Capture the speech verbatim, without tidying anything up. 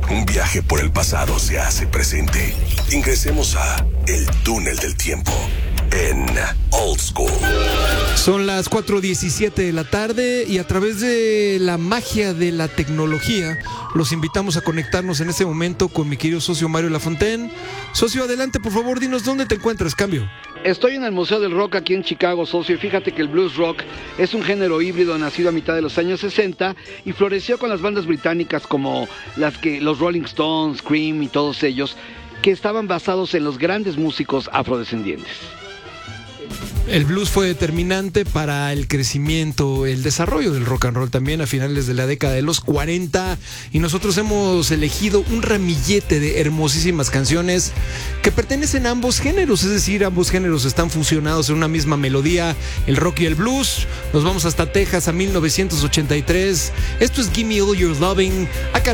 un viaje por el pasado se hace presente. Ingresemos a El Túnel del Tiempo en Old School. Son las cuatro diecisiete de la tarde y a través de la magia de la tecnología los invitamos a conectarnos en este momento con mi querido socio Mario Lafontaine. Socio, adelante, por favor, dinos dónde te encuentras, cambio. Estoy en el Museo del Rock aquí en Chicago, socio, y fíjate que el blues rock es un género híbrido nacido a mitad de los años sesenta y floreció con las bandas británicas como las que los Rolling Stones, Cream y todos ellos, que estaban basados en los grandes músicos afrodescendientes. El blues fue determinante para el crecimiento, el desarrollo del rock and roll también a finales de la década de los cuarenta, y nosotros hemos elegido un ramillete de hermosísimas canciones que pertenecen a ambos géneros, es decir, ambos géneros están fusionados en una misma melodía, el rock y el blues. Nos vamos hasta Texas a mil novecientos ochenta y tres. Esto es Give Me All Your Loving